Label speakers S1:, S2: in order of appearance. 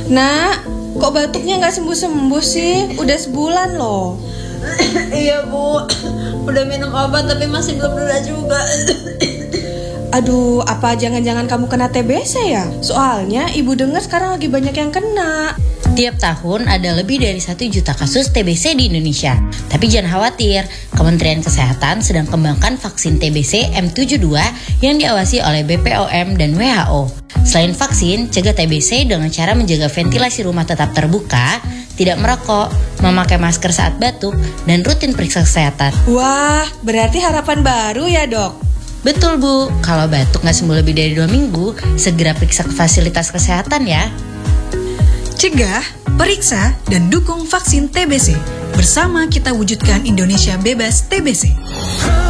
S1: Nak, kok batuknya nggak sembuh-sembuh sih? Udah sebulan loh.
S2: Iya Bu, udah minum obat tapi masih belum reda juga.
S1: Aduh, apa jangan-jangan kamu kena TBC ya? Soalnya ibu dengar sekarang lagi banyak yang kena.
S3: Tiap tahun ada lebih dari 1 juta kasus TBC di Indonesia. Tapi jangan khawatir, Kementerian Kesehatan sedang kembangkan vaksin TBC M72 yang diawasi oleh BPOM dan WHO. Selain vaksin, cegah TBC dengan cara menjaga ventilasi rumah tetap terbuka, tidak merokok, memakai masker saat batuk, dan rutin periksa kesehatan.
S1: Wah, berarti harapan baru ya dok?
S3: Betul Bu, kalau batuk nggak sembuh lebih dari 2 minggu, segera periksa ke fasilitas kesehatan ya.
S4: Cegah, periksa, dan dukung vaksin TBC. Bersama kita wujudkan Indonesia bebas TBC.